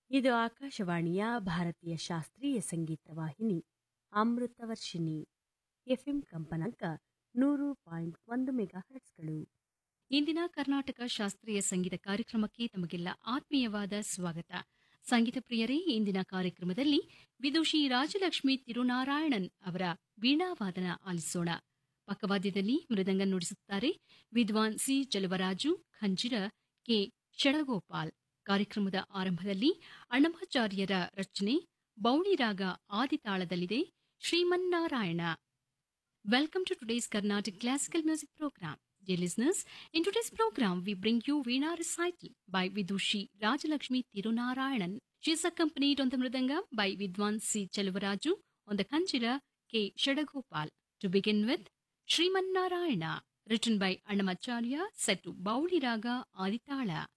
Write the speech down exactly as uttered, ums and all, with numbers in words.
ಇದು ಆಕಾಶವಾಣಿಯ ಭಾರತೀಯ ಶಾಸ್ತ್ರೀಯ ಸಂಗೀತ ವಾಹಿನಿ ಅಮೃತವರ್ಷಿಣಿ ಎಫ್ಎಂ ಕಂಪನಾಂಕ ನೂರು ಪಾಯಿಂಟ್ ಒಂದು ಮೆಗಾ ಹರ್ಟ್ಸ್ಗಳು. ಇಂದಿನ ಕರ್ನಾಟಕ ಶಾಸ್ತ್ರೀಯ ಸಂಗೀತ ಕಾರ್ಯಕ್ರಮಕ್ಕೆ ತಮಗೆಲ್ಲ ಆತ್ಮೀಯವಾದ ಸ್ವಾಗತ. ಸಂಗೀತ ಪ್ರಿಯರೇ, ಇಂದಿನ ಕಾರ್ಯಕ್ರಮದಲ್ಲಿ ವಿದುಷಿ ರಾಜಲಕ್ಷ್ಮಿ ತಿರುನಾರಾಯಣನ್ ಅವರ ವೀಣಾವಾದನ ಆಲಿಸೋಣ. ಪಕ್ಕವಾದ್ಯದಲ್ಲಿ ಮೃದಂಗ ನುಡಿಸುತ್ತಾರೆ ವಿದ್ವಾನ್ ಸಿ ಚಲುವರಾಜು, ಖಂಜಿರ ಕೆ ಷಡಗೋಪಾಲ್. ಕಾರ್ಯಕ್ರಮದ ಆರಂಭದಲ್ಲಿ ಅಣ್ಣಮಾಚಾರ್ಯರ ರಚನೆ ಬೌಳಿ ರಾಗ ಆದಿತಾಳದಲ್ಲಿದೆ, Srimannarayana. Welcome to today's Carnatic Classical Music Program. Dear listeners, in today's program we bring you Veena recital by Vidushi Rajalakshmi Tirunarayanan. She is accompanied on the mridangam by Vidwan C. Chelvaraju, on the kanjira K. Shadagopal. To begin with, Srimannarayana, written by Annamacharya, set to Bauli Raga Aditala.